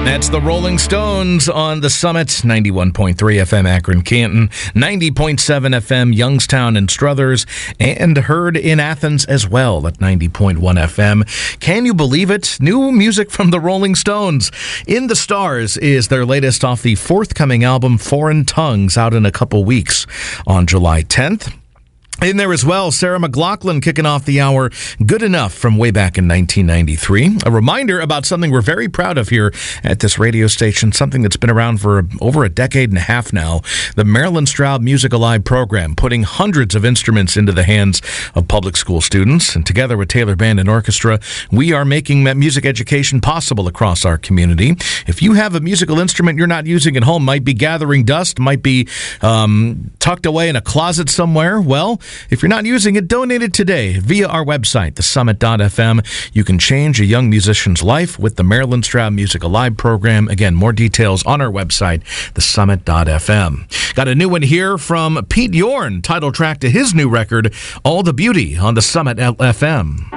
That's the Rolling Stones on the Summit, 91.3 FM Akron, Canton, 90.7 FM Youngstown and Struthers, and heard in Athens as well at 90.1 FM. Can you believe it? New music from the Rolling Stones. In the Stars is their latest off the forthcoming album, Foreign Tongues, out in a couple weeks on July 10th. In there as well, Sarah McLachlan kicking off the hour, Good Enough, from way back in 1993. A reminder about something we're very proud of here at this radio station, something that's been around for over a decade and a half now, the Marilyn Straub Music Alive program, putting hundreds of instruments into the hands of public school students. And together with Taylor Band and Orchestra, we are making music education possible across our community. If you have a musical instrument you're not using at home, might be gathering dust, might be tucked away in a closet somewhere, well, if you're not using it, donate it today via our website, thesummit.fm. You can change a young musician's life with the Marilyn Straub Music Alive program. Again, more details on our website, thesummit.fm. Got a new one here from Pete Yorn, title track to his new record, All the Beauty, on the Summit FM.